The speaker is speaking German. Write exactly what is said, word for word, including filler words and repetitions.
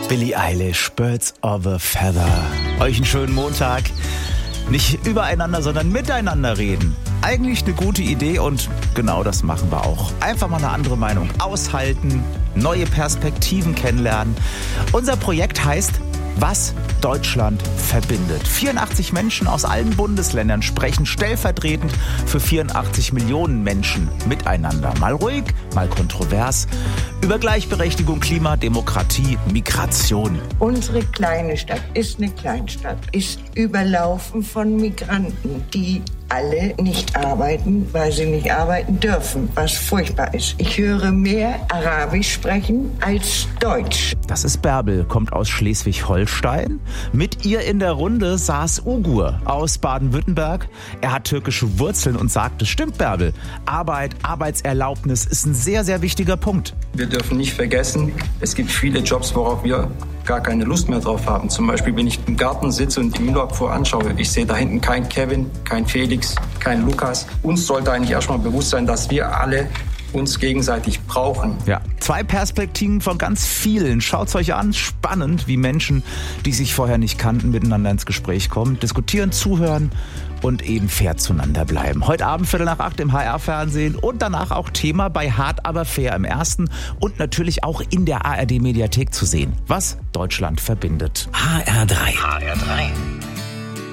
Billie Eilish, Birds of a Feather. Euch einen schönen Montag. Nicht übereinander, sondern miteinander reden. Eigentlich eine gute Idee und genau das machen wir auch. Einfach mal eine andere Meinung aushalten, neue Perspektiven kennenlernen. Unser Projekt heißt Was Deutschland verbindet. vierundachtzig Menschen aus allen Bundesländern sprechen stellvertretend für vierundachtzig Millionen Menschen miteinander. Mal ruhig, mal kontrovers. Über Gleichberechtigung, Klima, Demokratie, Migration. Unsere kleine Stadt ist eine Kleinstadt, ist überlaufen von Migranten, die alle nicht arbeiten, weil sie nicht arbeiten dürfen, was furchtbar ist. Ich höre mehr Arabisch sprechen als Deutsch. Das ist Bärbel, kommt aus Schleswig-Holstein. Mit ihr in der Runde saß Ugur aus Baden-Württemberg. Er hat türkische Wurzeln und sagt, es stimmt, Bärbel, Arbeit, Arbeitserlaubnis ist ein sehr, sehr wichtiger Punkt. Wir dürfen nicht vergessen, es gibt viele Jobs, worauf wir gar keine Lust mehr drauf haben. Zum Beispiel, wenn ich im Garten sitze und die Müllabfuhr anschaue, ich sehe da hinten keinen Kevin, keinen Felix, keinen Lukas. Uns sollte eigentlich erstmal bewusst sein, dass wir alle uns gegenseitig brauchen. Ja, zwei Perspektiven von ganz vielen. Schaut's euch an, spannend, wie Menschen, die sich vorher nicht kannten, miteinander ins Gespräch kommen, diskutieren, zuhören und eben fair zueinander bleiben. Heute Abend Viertel nach acht im H R-Fernsehen und danach auch Thema bei Hart aber fair im ersten und natürlich auch in der A R D-Mediathek zu sehen. Was Deutschland verbindet. H R drei. H R drei.